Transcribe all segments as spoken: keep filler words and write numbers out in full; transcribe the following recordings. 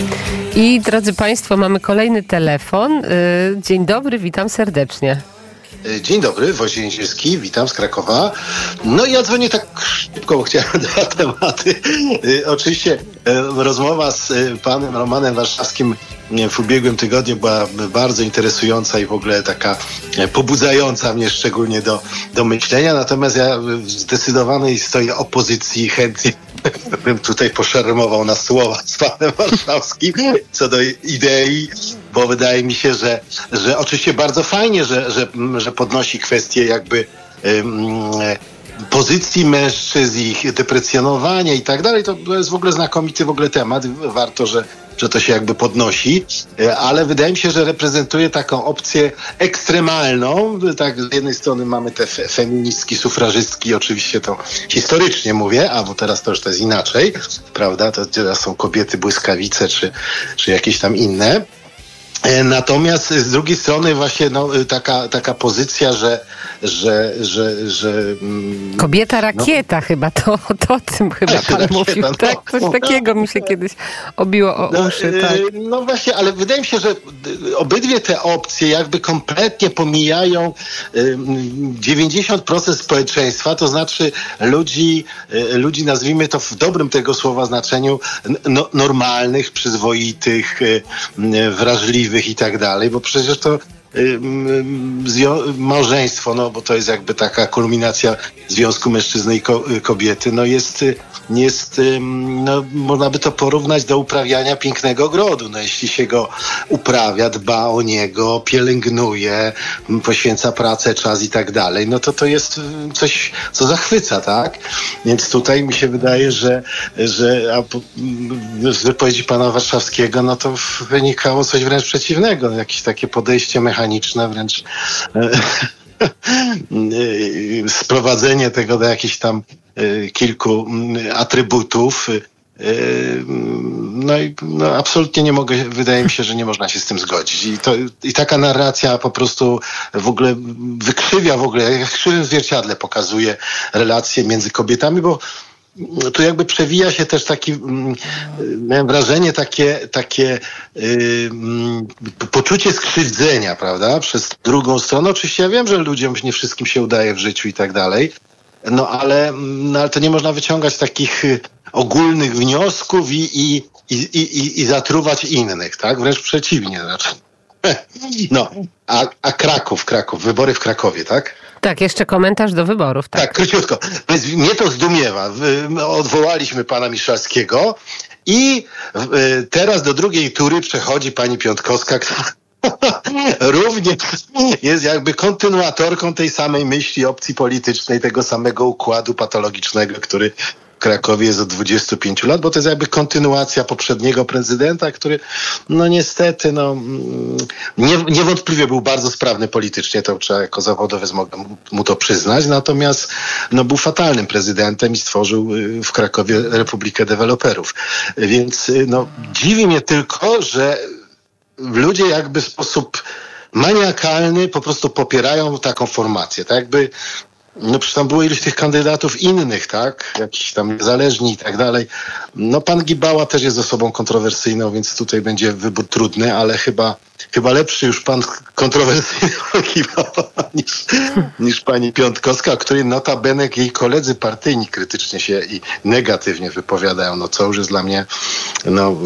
I drodzy Państwo, mamy kolejny telefon. Dzień dobry, witam serdecznie. Dzień dobry, Wojciech Jędrzejewski, witam z Krakowa. No ja dzwonię tak szybko, bo chciałem dwa tematy. Oczywiście rozmowa z panem Romanem Warszawskim w ubiegłym tygodniu była bardzo interesująca i w ogóle taka pobudzająca mnie szczególnie do, do myślenia. Natomiast ja w zdecydowanej stoję opozycji i chętnie bym tutaj poszermował na słowa z panem Warszawskim co do idei, bo wydaje mi się, że, że oczywiście bardzo fajnie, że, że, że podnosi kwestię jakby um, pozycji mężczyzn, ich deprecjonowania i tak dalej. To jest w ogóle znakomity w ogóle temat. Warto, że, że to się jakby podnosi, ale wydaje mi się, że reprezentuje taką opcję ekstremalną. Tak, z jednej strony mamy te fe- feministki, sufrażystki, oczywiście to historycznie mówię, a bo teraz to już to jest inaczej, prawda? To teraz są kobiety błyskawice czy, czy jakieś tam inne. Natomiast z drugiej strony właśnie no, taka, taka pozycja, że, że, że, że kobieta rakieta no, chyba, to, to o tym chyba pan rakieta, mówił. No, tak, coś takiego mi się kiedyś obiło o no, uszy. Tak. No właśnie, ale wydaje mi się, że obydwie te opcje jakby kompletnie pomijają dziewięćdziesiąt procent społeczeństwa, to znaczy ludzi, ludzi nazwijmy to w dobrym tego słowa znaczeniu, no, normalnych, przyzwoitych, wrażliwych i tak dalej, bo przecież to małżeństwo, no bo to jest jakby taka kulminacja związku mężczyzny i kobiety, no jest, jest no można by to porównać do uprawiania pięknego ogrodu. No jeśli się go uprawia, dba o niego, pielęgnuje, poświęca pracę, czas i tak dalej, no to to jest coś, co zachwyca, tak? Więc tutaj mi się wydaje, że, że a z wypowiedzi pana Warszawskiego, no to wynikało coś wręcz przeciwnego, jakieś takie podejście mechaniczne, wręcz sprowadzenie tego do jakichś tam kilku atrybutów. No i no, absolutnie nie mogę, wydaje mi się, że nie można się z tym zgodzić. I, to, i taka narracja po prostu w ogóle wykrzywia w ogóle, jak w krzywym zwierciadle pokazuje relacje między kobietami, bo tu jakby przewija się też taki, miałem wrażenie, takie, takie yy, poczucie skrzywdzenia, prawda, przez drugą stronę. Oczywiście ja wiem, że ludziom nie wszystkim się udaje w życiu i tak dalej, no ale, no, ale to nie można wyciągać takich ogólnych wniosków i, i, i, i, i zatruwać innych, tak, wręcz przeciwnie. Znaczy. No, a, a Kraków, Kraków, wybory w Krakowie, tak? Tak, jeszcze komentarz do wyborów. Tak, tak króciutko. Więc mnie to zdumiewa. Odwołaliśmy pana Miszalskiego i teraz do drugiej tury przechodzi pani Piątkowska, która również jest jakby kontynuatorką tej samej myśli, opcji politycznej, tego samego układu patologicznego, który w Krakowie jest od dwudziestu pięciu lat, bo to jest jakby kontynuacja poprzedniego prezydenta, który no niestety no nie, niewątpliwie był bardzo sprawny politycznie, to trzeba jako zawodowiec mogę mu to przyznać, natomiast no był fatalnym prezydentem i stworzył w Krakowie Republikę Deweloperów. Więc no dziwi mnie tylko, że ludzie jakby w sposób maniakalny po prostu popierają taką formację, tak jakby no przecież tam było ileś tych kandydatów innych, tak? Jakiś tam niezależni i tak dalej. No pan Gibała też jest osobą kontrowersyjną, więc tutaj będzie wybór trudny, ale chyba, chyba lepszy już pan kontrowersyjny Gibała niż, niż pani Piątkowska, o której notabene jej koledzy partyjni krytycznie się i negatywnie wypowiadają, no co już jest dla mnie no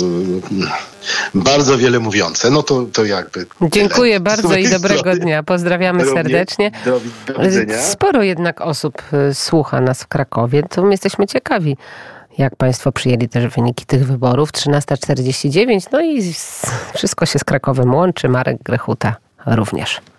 bardzo wiele mówiące. No to, to jakby dziękuję tyle. bardzo i dobrego dnia. Pozdrawiamy do serdecznie. Do, do widzenia. Sporo jednak osób słucha nas w Krakowie. To my jesteśmy ciekawi, jak państwo przyjęli też wyniki tych wyborów. trzynasta czterdzieści dziewięć. No i wszystko się z Krakowem łączy. Marek Grechuta również.